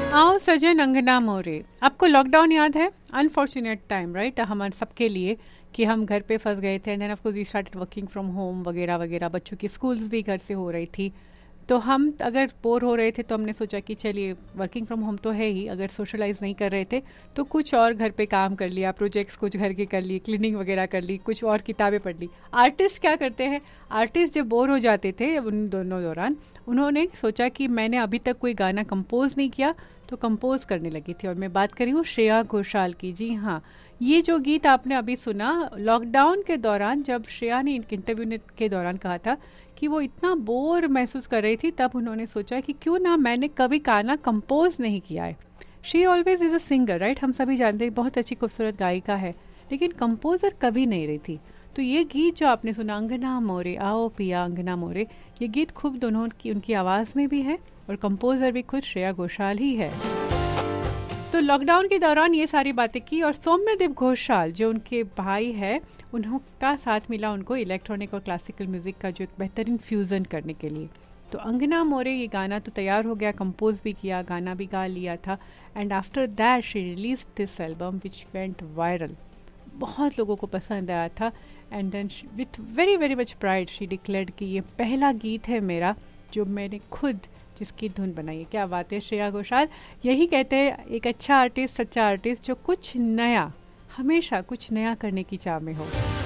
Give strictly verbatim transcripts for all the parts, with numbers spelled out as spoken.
आओ सजन अंगना मोरे। आपको लॉकडाउन याद है? अनफॉर्चुनेट टाइम राइट हमारे सबके लिए कि हम घर पे फंस गए थे and then of course we started working from home वगैरह वगैरह। बच्चों की स्कूल्स भी घर से हो रही थी, तो हम अगर बोर हो रहे थे तो हमने सोचा कि चलिए वर्किंग फ्रॉम होम तो है ही, अगर सोशलाइज नहीं कर रहे थे तो कुछ और घर पे काम कर लिया, प्रोजेक्ट्स कुछ घर के कर लिए, क्लीनिंग वगैरह कर ली, कुछ और किताबें पढ़ ली। आर्टिस्ट क्या करते हैं, आर्टिस्ट जब बोर हो जाते थे उन दोनों दौरान उन्होंने सोचा कि मैंने अभी तक कोई गाना कंपोज नहीं किया तो कंपोज करने लगी थी। और मैं बात कर रही हूँ श्रेया घोषाल की। जी हाँ, ये जो गीत आपने अभी सुना लॉकडाउन के दौरान, जब श्रेया ने इंटरव्यू के दौरान कहा था कि वो इतना बोर महसूस कर रही थी, तब उन्होंने सोचा कि क्यों ना मैंने कभी गाना कंपोज नहीं किया है। She always is a singer right, हम सभी जानते हैं बहुत अच्छी खूबसूरत गायिका है, लेकिन कंपोजर कभी नहीं रही थी। तो ये गीत जो आपने सुना अंगना मोरे आओ पिया अंगना मोरे, ये गीत खूब दोनों की उनकी आवाज़ में भी है और कंपोजर भी खुद श्रेया घोषाल ही है। तो लॉकडाउन के दौरान ये सारी बातें की और सौम्यदेव घोषाल जो उनके भाई है उनका साथ मिला उनको इलेक्ट्रॉनिक और क्लासिकल म्यूज़िक का जो एक बेहतरीन फ्यूज़न करने के लिए। तो अंगना मोरे ये गाना तो तैयार हो गया, कंपोज भी किया, गाना भी गा लिया था and after that she release this album which went viral. बहुत लोगों को पसंद आया था and then with very very much pride she declared कि ये पहला गीत है मेरा जो मैंने खुद जिसकी धुन बनाई है। क्या बात है श्रेया घोषाल, यही कहते हैं एक अच्छा आर्टिस्ट, सच्चा आर्टिस्ट जो कुछ नया, हमेशा कुछ नया करने की चाह में हो।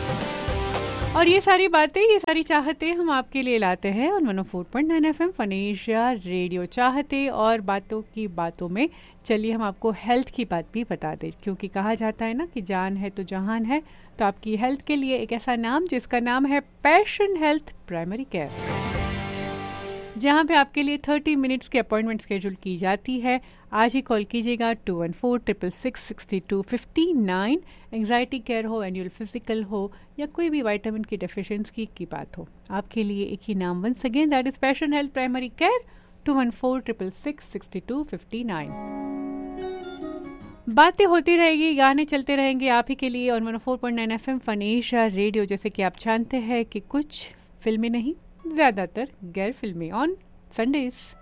और ये सारी बातें, ये सारी चाहते हम आपके लिए लाते हैं और one O four point nine F M फनेशिया radio. चाहते और बातों की बातों में चलिए हम आपको हेल्थ की बात भी बता दें, क्योंकि कहा जाता है ना कि जान है तो जहान है। तो आपकी हेल्थ के लिए एक ऐसा नाम जिसका नाम है पैशन हेल्थ प्राइमरी केयर, जहाँ पे आपके लिए थर्टी मिनट्स की अपॉइंटमेंट शेड्यूल की जाती है। आज ही कॉल कीजिएगा to one four triple six sixty two fifty nine. Anxiety care हो, एनुअल फिजिकल हो या कोई भी विटामिन की डेफिशिएंसी की बात हो, आपके लिए एक ही नाम, once again that is passion health primary care, to one four triple six sixty two fifty nine. बातें होती रहेगी, गाने चलते रहेंगे आप ही के लिए और one O four point nine F M फनेशिया radio. जैसे कि आप जानते हैं कि कुछ फिल्में नहीं, ज़्यादातर गैर फिल्मी ऑन संडेज।